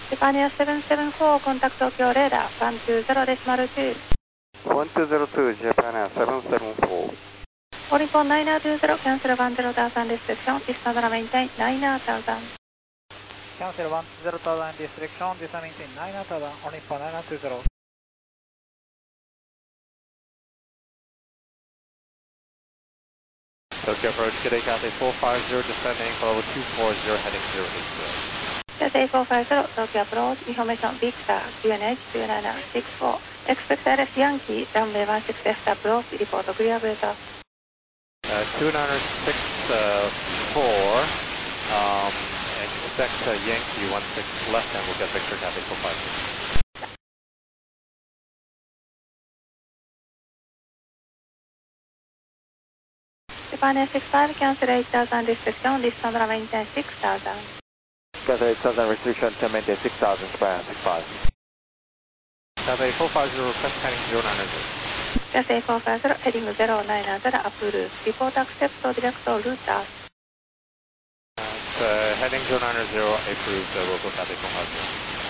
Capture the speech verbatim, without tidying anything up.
Japan seven seven four, contact Tokyo radar one two zero decimal two. one two zero two, Japan seven seven four. All Nippon nine two zero, cancel one zero thousand restriction, distance maintain nine thousand. Cancel one zero thousand restriction, distance maintain nine thousand, All Nippon nine two zero. Tokyo approach, Kidai Cathay four five zero, descending for level two four zero, heading zero eight zero. Cathay four five zero, Tokyo approach, information Victor, Q N H two nine six four. Expect L S Yankee, runway one six left approach, report clear weather. Uh, two nine six four, um, expect uh, Yankee one six left and we'll get Victor Cathay four five zero. Japan six five, cancel eight thousand restriction, distance maintain six thousand. Cathay eight thousand restriction to maintain six thousand, Japan six five. Cathay four five zero, request heading zero nine zero. Cathay four five zero, heading zero nine zero, approved. Report accept or direct or route us. Uh, heading zero nine zero, approved, uh, local Cathay four five zero.